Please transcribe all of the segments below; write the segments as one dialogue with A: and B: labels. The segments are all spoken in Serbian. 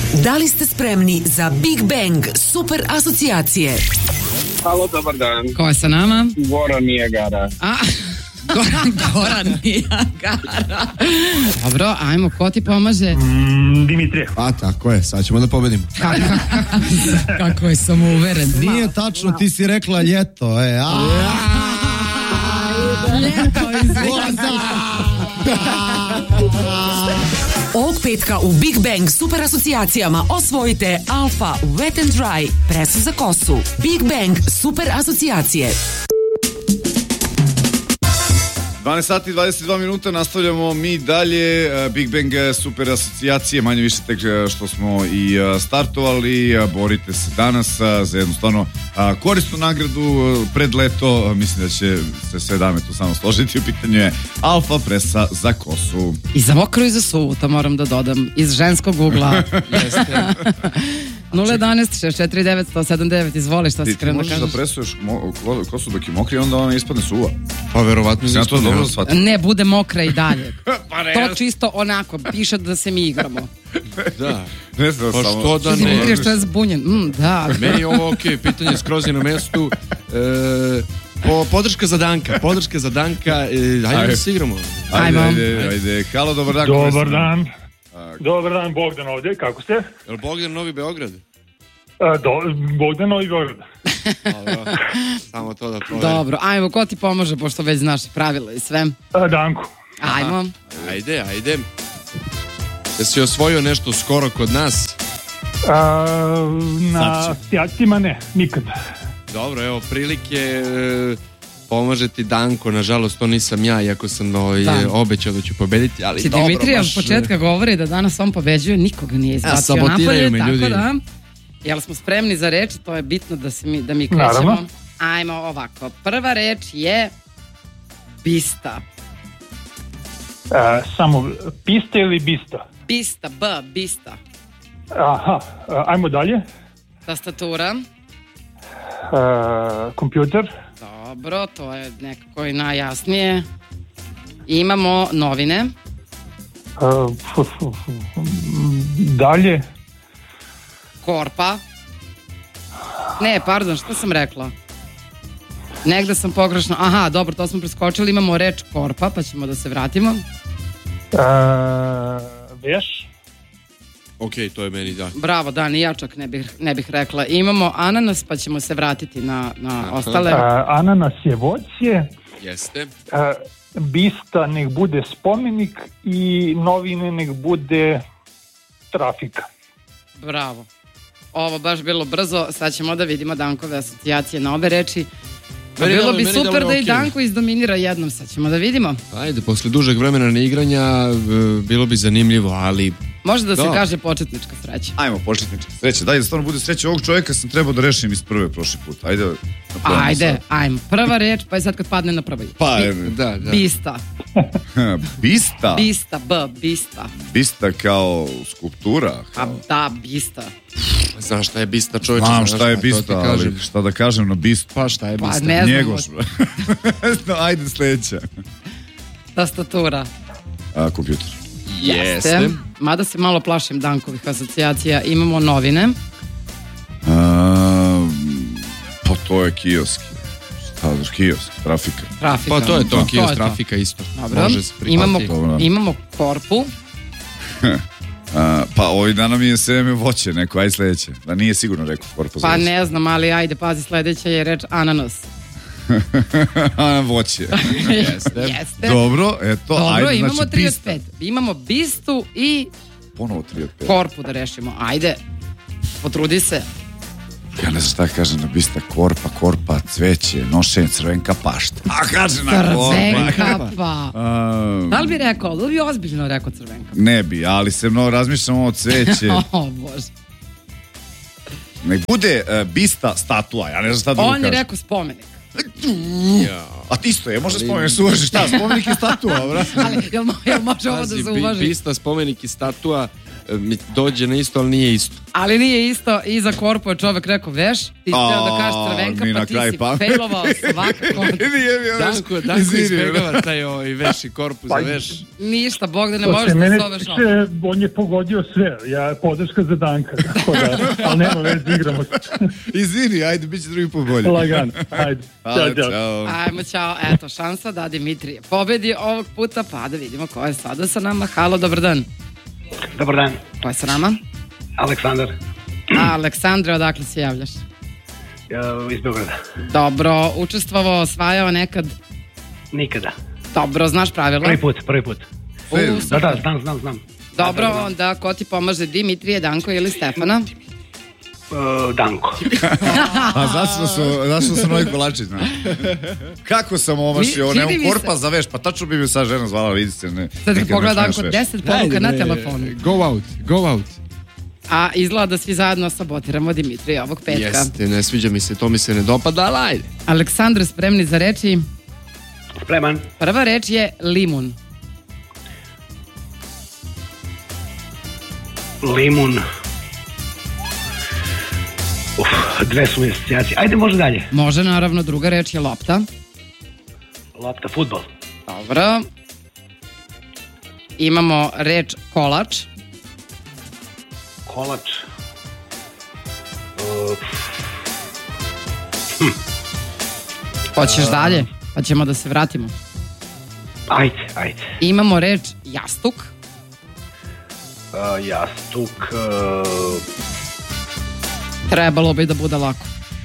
A: Da li ste spremni za Big Bang super asocijacije?
B: Halo, dobar dan.
C: Ko je sa nama?
B: Goran Nijagara.
C: Goran Nijagara. Dobro, ajmo, ko ti pomaže?
D: Dimitrije.
E: A tako je, sad ćemo da pobedimo.
C: Kako je samouveren.
E: Nije tačno, ti si rekla ljeto,
C: Ljeto izvoza.
A: Ovog petka u Big Bang super asocijacijama osvojite Alfa Wet and Dry presu za kosu. Big Bang super asocijacije.
F: 12 sati i 22 minuta, nastavljamo mi dalje. Big Bang super asocijacije, manje više tek što smo i startovali. Borite se danas za jednu stvarno korisnu nagradu pred leto. Mislim da će se sve dame tu samo složiti. U pitanju je Alfa presa za kosu.
C: I za mokru i za suvu, to moram da dodam, iz ženskog ugla. Jeste. 011-649-179, izvoli, šta si krenuo da kažeš?
F: Ti možeš da presuješ kosu dok je mokri, onda ona ispadne suva.
E: Pa verovatno
F: ja to dobro shvatim.
C: Ne, bude mokra i dalje. To čisto onako, piše da se mi igramo.
F: Da. Ne znam,
E: pa
F: samo...
E: što da ne?
C: Dimitrije, što je zbunjen? Da.
E: Meni je ovo okej, pitanje skroz je na mestu. Podrška za Danka, ajde da se igramo.
F: Ajde. Halo, dobar dan.
D: Dobar dan. Dobar dan, Bogdan ovdje, kako ste?
E: Je li Bogdan Novi Beograd?
D: Bogdan Novi Beograd.
E: Dobro, samo to da proverim.
C: Dobro, ajmo, ko ti pomaže, pošto već znaš pravila i sve?
D: Danko.
C: Ajmo.
E: Ajde. Jesi osvojio nešto skoro kod nas?
D: Na asocijacijama ne, nikad.
E: Dobro, evo, prilike... Pomaže ti Danko, nažalost to nisam ja, iako sam obećao da ću pobediti, ali dobro.
C: Dimitrija od početka govori da danas on pobeđuje, nikoga nije izbacio napolje, tako ljudi. Da, jel smo spremni za reč, to je bitno da mi krećemo.
D: Naravno.
C: Ajmo ovako, prva reč je bista.
D: Samo pista ili bista?
C: Bista, bista.
D: Aha, ajmo dalje.
C: Tastatura.
D: Kompjuter.
C: Dobro, to je nekako i najjasnije. Imamo novine.
D: Dalje.
C: Korpa. Ne, pardon, što sam rekla? Negde sam pogrešno. Aha, dobro, to smo preskočili. Imamo reč korpa, pa ćemo da se vratimo.
D: Veš.
E: Ok, to je meni da.
C: Bravo, da, ni ja čak ne bih rekla. Imamo ananas, pa ćemo se vratiti na ostale.
D: Ananas je voće.
E: Jeste.
D: Bista nek bude spomenik i novine nek bude trafika.
C: Bravo. Ovo baš bilo brzo, sad ćemo da vidimo Dankove asocijacije na obe reči. Bilo bi super da i Danko izdominira jednom, sad ćemo da vidimo.
E: Ajde, posle dužeg vremena neigranja bilo bi zanimljivo, ali...
C: Može da se kaže početnička sreća.
F: Ajmo, početnička sreća. Daj da stvarno bude sreća. Ovog čovjeka sam trebao da rešim iz prve prošli put. Ajmo.
C: Prva reč, pa je sad kad padne na prvoj.
F: Da.
C: Bista.
F: Bista?
C: Bista, bista.
F: Bista kao skulptura?
C: Da, bista.
E: Znaš šta je bista, čovječe?
F: Znam šta je bista, ali šta da kažem na bistu?
E: Pa šta je bista?
C: Ne znam.
F: Njegoš. Ajde sljedeća.
C: Tastatura.
F: Kompjuter.
C: Jeste. Mada se malo plašim Dankovih asocijacija. Imamo novine.
F: Pa to je kiosk. Kiosk, trafika.
E: Pa to je to, kiosk, trafika isto.
C: Dobro. Imamo korpu.
F: Pa ovih dana mi je seme voće neko, aj sljedeće. Da nije sigurno rekao korpa.
C: Pa ne znam, ali ajde, pazi, sljedeća je reč ananas.
F: Voće.
C: Jeste.
F: Dobro, eto.
C: Dobro,
F: ajde,
C: imamo
F: znači
C: 3 od 5. Imamo bistu i
F: ponovo 3 od 5.
C: Korpu da rešimo. Ajde, potrudi se.
F: Ja ne znam šta kažem na bista. Korpa, cveće, nošenje, crvenka, pašta. A kaže na
C: crvenka pa. Da li bi rekao, da li bi ozbiljno rekao crvenka?
F: Ne bi, ali se mnogo razmišljam o cveće.
C: Bože.
F: Nek bude bista statua, ja ne znam šta da
C: on je rekao spomenik.
F: A ti isto je, može spomenik se uvaži, šta, spomenik i statua, vrat?
C: Ali, jel može ovo da se uvaži?
E: Bista, spomenik i statua, mi dođe na isto, ali nije isto.
C: Ali nije isto, iza korpo je čovek rekao veš, ti hteo da kažeš Crvenka, pa ti si failovao svakako.
E: Danko izbjegava taj veš i korpu za veš.
C: Ništa, Bogdane, možeš da zoveš ovo.
D: On je pogodio sve, ja podrška za Danka, ali nema veze, igramo se.
F: Izvini, ajde, bit će drugi put bolje.
D: Lagan, ajde.
F: Ćao.
C: Ajmo, čao, eto, šansa da Dimitrije pobedi ovog puta, pa da vidimo ko je sada sa nama. Halo, dobar dan.
G: Dobar dan.
C: Ko je sa nama?
G: Aleksandar.
C: Aleksandre, odakle se javljaš?
G: Iz Beograda.
C: Dobro, učestvovao, osvajao nekad?
G: Nikada.
C: Dobro, znaš pravila?
G: Prvi put. Da, znam.
C: Dobro, onda ko ti pomaže, Dimitrije, Danko ili Stefana?
G: Danko.
F: A zašto su novi kolači, znaš? Kako sam omašio, ne u korpa za veš, pa tačno bi mi sad žena zvala, vidi se.
C: Sad ti pogleda Danko, 10 poruka na telefonu.
E: Go out.
C: A izgleda da svi zajedno sabotiramo Dimitrije ovog petka.
E: Jeste, ne sviđa mi se, to mi se ne dopada, ali ajde.
C: Aleksandre, spremni za reči?
G: Spreman.
C: Prva reč je limun.
G: Limun. Dve su mi asocijacije. Ajde, može dalje.
C: Može, naravno, druga reč je lopta.
G: Lopta, fudbal.
C: Dobro. Imamo reč kolač.
G: Kolač.
C: Hoćeš dalje? Pa ćemo da se vratimo.
G: Ajde.
C: Imamo reč jastuk.
G: Jastuk.
C: Trebalo bi da bude lako.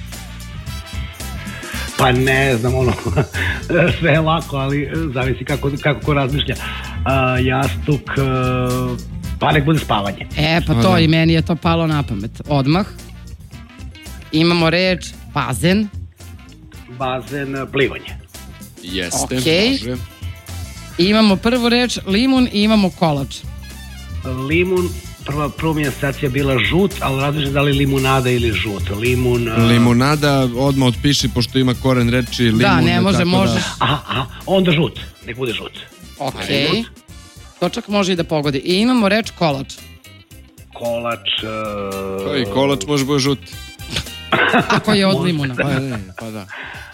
G: Pa ne znam, sve je lako, ali zavisi kako ko razmišlja. Jastuk, pa nek bude spavanje.
C: Pa to i meni je to palo na pamet. Odmah. Imamo reč bazen.
G: Bazen, plivanje.
E: Jeste, može.
C: Imamo prvu reč limun i imamo kolač.
G: Limun, prva mi je asocijacija bila žut, ali različno da li limunada ili žut.
E: Limunada odmah otpiši, pošto ima koren reči limun.
C: Da, ne može.
G: Aha, onda žut, nek bude žut.
C: Okej. To čak može i da pogodi. I imamo reč kolač.
G: Kolač...
E: I kolač može bude žut.
C: Ako je od limuna.
E: Pa da.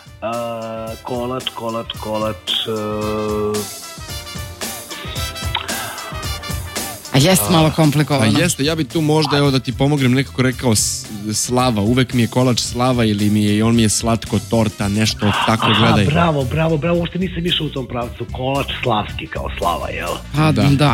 G: Kolač...
C: A jeste malo komplikovano.
E: A jeste, ja bi tu možda, evo da ti pomognem, nekako rekao slava, uvek mi je kolač slava ili on mi je slatko torta, nešto tako, gledaj.
G: Bravo, uopšte nisam išao u tom pravcu, kolač slavski kao slava, jel?
C: Pa da.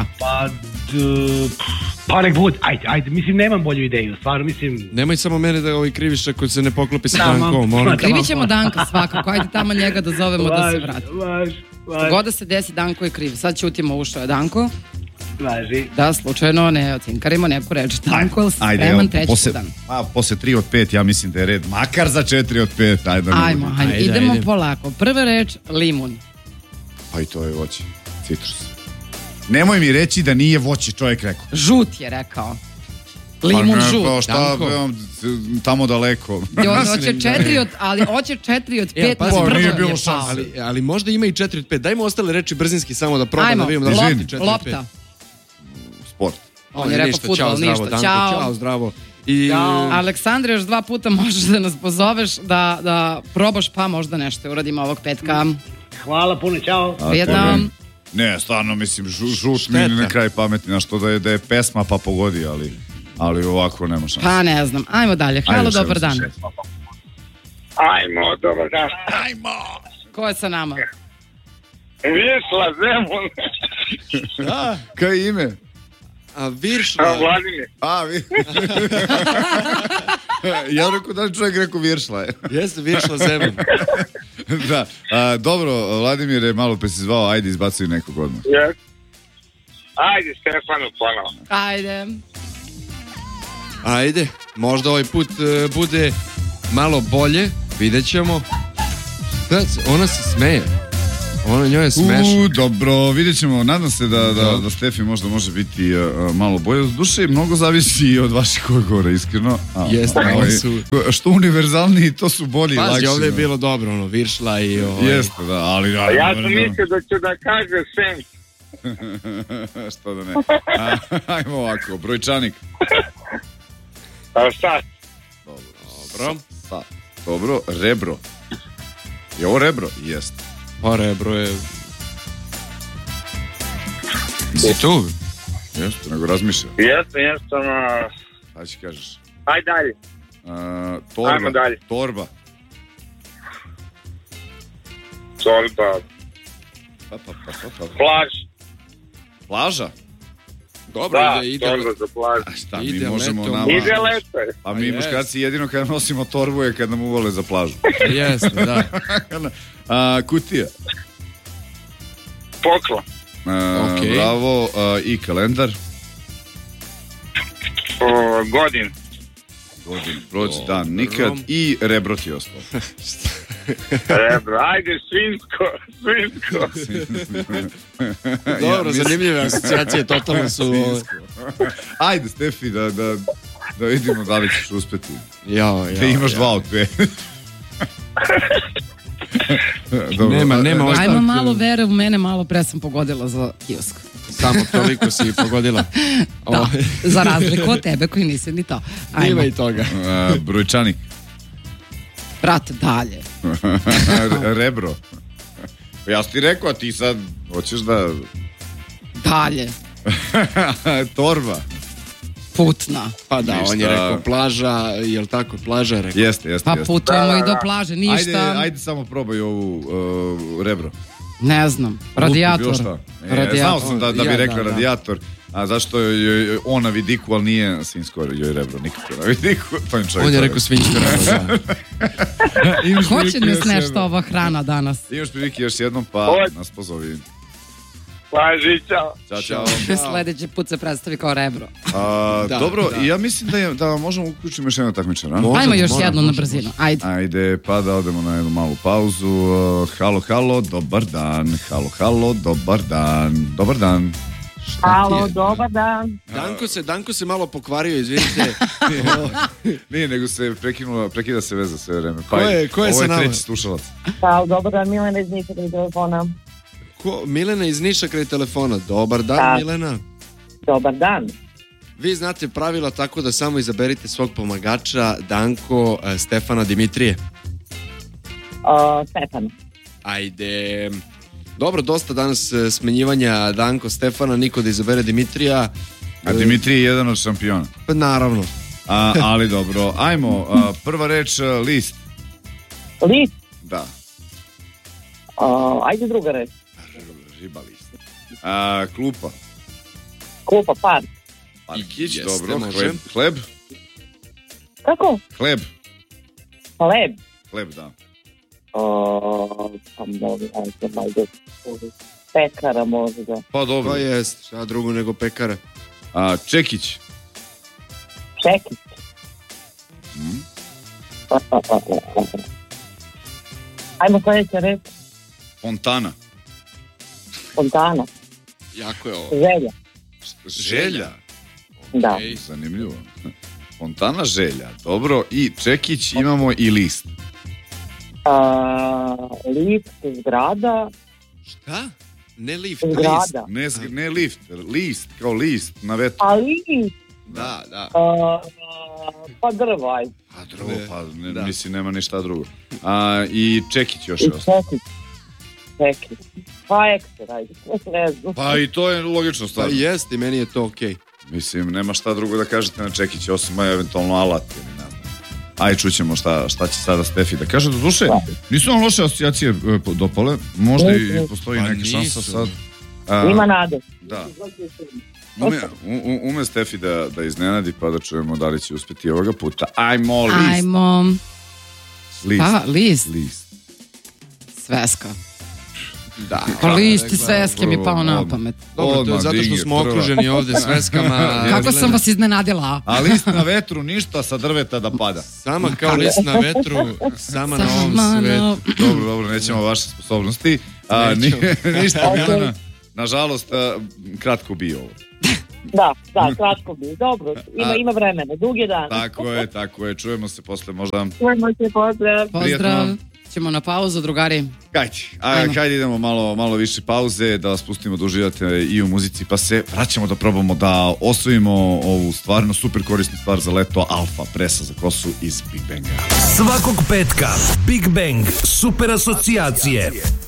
G: Pa nek bude, ajde, mislim, nemam bolju ideju, stvarno, mislim...
E: Nemoj samo mene da kriviš ako se ne poklopi sa Dankom.
C: Krivit ćemo Danka svakako, ajde tamo njega da zovemo da se vrati. God da se desi, Danko je kriv, sad ćutimo ušao je Danko.
G: Važi.
C: Da, slučajno ne ocinkarimo neku reč. Danko, spreman treći dan.
F: Posle 3 od 5, ja mislim da je red. Makar za 4 od 5.
C: Ajmo, idemo polako. Prva reč, limun.
F: Pa i to je voće. Citrus. Nemoj mi reći da nije voće, čovjek rekao.
C: Žut je rekao. Limun žut.
F: Pa šta, tamo daleko.
C: Hoće 4 od 5.
F: Pa nije bilo šanse.
E: Ali možda ima i 4 od 5. Dajmo ostale reči brzinski samo da probam da vidimo da li 4 od 5.
C: Lopta.
F: Sport.
C: On je rekao fudbal, ništa.
E: Ćao, zdravo.
C: Aleksandre, još 2 puta možeš da nas pozoveš da probaš, pa možda nešto uradimo ovog petka.
G: Hvala puno, ćao.
C: Prijetno.
F: Ne, stvarno, mislim, žut mi na kraj pameti, na što da je pesma pa pogodi, ali ovako nema šanse.
C: Pa ne znam, ajmo dalje. Halo, dobar dan.
B: Ajmo, dobar dan.
C: Ko je sa nama?
B: Viršla, Zemun.
F: Kaj je ime?
E: Viršla.
B: Vladimir.
F: Ja rekao da čovjek rekao Viršla.
E: Jeste, Viršla Zemun.
F: Da, dobro, Vladimir je malo presizvao, ajde izbacuj nekog odmah.
B: Ajde, Stefanu ponovo.
E: Ajde, možda ovaj put bude malo bolje, vidjet ćemo. Ona se smeje. Njoj je smešno.
F: Dobro, vidjet ćemo. Nadam se da Stefi možda može biti malo bolje. Duše, mnogo zavisi od vaših odgovora, iskreno.
E: Jeste,
F: što univerzalniji, to su bolji i lakši.
E: Pazi, ovdje je bilo dobro, Viršla i...
F: Jeste, da, ali...
B: Ja sam mislio da ću da kaže Senf.
F: Što da ne. Ajmo ovako, brojčanik.
B: Sat.
F: Dobro, rebro. Je ovo rebro? Jest.
E: Pa rebro je... Si tu?
F: Jeste, nego razmišljam.
B: Jesam.
F: Šta će kažeš?
B: Aj dalje.
F: Torba.
B: Ajmo dalje.
F: Torba.
B: Plaž.
F: Plaža?
E: Dobro,
B: Da,
E: ide.
B: torba za plaž.
F: A šta, mi
E: Ide
F: možemo
E: leto.
F: nama...
B: Ide leto.
F: A mi muškarci jedino kada nosimo torbu je kad nam uvole za plažu.
E: Jeste, da.
F: Kutija.
B: Poklon.
E: Okej.
F: Bravo. I kalendar.
B: Godin.
F: Prođi dan nikad. I rebro ti je ostalo.
B: Rebro. Ajde, svinsko.
E: Dobro, zanimljive asocijacije, totalno su...
F: Ajde, Stefi, da vidimo da li ćeš uspeti.
E: Ja.
F: Da imaš 2 od 5.
E: Nema.
C: Ajmo malo vere u mene, malo pre sam pogodila za kiosk.
E: Samo toliko si pogodila.
C: Da, za razliku od tebe koji nisi ni to. Ajmo.
E: Ima i toga.
F: Brojčanik.
C: Brate, dalje.
F: Rebro. Ja sam ti rekao, a ti sad hoćeš da...
C: Dalje.
F: Torba.
C: Putna.
E: Pa da,
F: Ništa.
E: on je rekao plaža, jel tako, plaža je rekao.
F: Jeste.
C: Pa putujemo i do plaže, ništa.
F: Ajde samo probaj ovu rebro.
C: Ne znam. Radijator.
F: Znao sam da bi rekla
C: da.
F: radijator. A zašto je on na vidiku, ali nije svinjsko joj rebro, nikako na vidiku.
E: On je rekao svinjsko rebro.
C: Hoće nas nešto ova hrana danas.
F: Imaš prilike još jednom, pa nas pozovi.
B: Plaži, čao.
F: Ćao.
C: Sledeći put se predstavi kao rebro.
F: Dobro, možemo da možemo uključiti još jedno takmičar, a?
C: Ajmo još jednu na brzinu,
F: Ajde, pa da odemo na jednu malu pauzu. Halo, dobar dan. Halo, dobar dan. Dobar dan.
H: Halo, dobar dan.
E: Danko se malo pokvario, izvinite.
F: Nije, nego se prekida se veza sve vreme.
E: Ko je sa nama?
F: Ovo je treći slušalac.
H: Halo, dobar dan, Milena iz Niša kraj telefona.
E: Milena iz Niša kraj telefona. Dobar dan, Milena.
H: Dobar dan.
E: Vi znate pravila tako da samo izaberite svog pomagača, Danko, Stefana, Dimitrije.
H: Stefan.
E: Ajde. Dobro, dosta danas smenjivanja Danko, Stefana, niko da izabere Dimitrija.
F: A Dimitrij je jedan od šampiona.
E: Pa naravno.
F: Ali dobro, ajmo, prva reč, list.
H: List?
F: Da.
H: Ajde druga reč.
F: Riba list. Klupa.
H: Klupa, park.
F: Parkić, dobro. Hleb.
H: Kako?
F: Hleb.
H: Hleb,
F: da.
H: Pa možda, pekara možda.
F: Pa dobro.
E: Pa jest, šta drugo nego pekara.
F: Čekić.
H: Čekić. Ajmo sledeća reč.
F: Fontana.
E: Jako je ovo.
F: Želja?
H: Da.
F: Zanimljivo. Fontana, želja. Dobro, i čekić imamo i list.
H: List, zgrada.
E: Šta? Ne lift,
H: zgrada.
F: Ne lift, list, kao list na vetru.
H: A list?
E: Da.
H: Pa drvo, ajde.
F: A drvo, pa mislim nema ništa drugo. I čekić još je ostalo.
H: Čekić. Pa ekster, ajde. Ne znam.
F: Pa i to je logično stvar.
E: Pa jest i meni je to okej.
F: Mislim, nema šta drugo da kažete na čekić, osim eventualno alat ili ne znam. Ajde, čućemo šta će sada Stefi da kaže. Do duše, nisu vam loše asocijacije dopale. Možda i postoji neka šansa sad.
H: Ima nade.
F: Da. Ume Stefi da iznenadi, pa da čujemo da li će uspjeti ovoga puta. Ajmo, list.
C: Ajmo.
F: List.
C: Sveska.
E: Da.
C: Pa list i sveske mi pao na pamet.
E: Dobro, to je zato što smo okruženi ovde sveskama.
C: Kako sam vas iznenadila?
F: A list na vetru, ništa sa drveta da pada.
E: Sama kao list na vetru, sama na ovom svetu.
F: Dobro, nećemo vaše sposobnosti. Ništa, Milena. Nažalost, kratko bi ovo.
H: Da, kratko bi. Dobro, ima vremena, dug je dan.
F: Tako je. Čujemo se posle možda.
H: Čujemo se, pozdrav.
C: Pozdrav. Ćemo na pauzu, drugari.
F: Hajde idemo malo više pauze, da vas pustimo da uživate i u muzici, pa se vraćamo da probamo da osvojimo ovu stvarno super korisnu stvar za leto, Alfa presa za kosu iz Big Banga.
I: Svakog petka Big Bang super asocijacije.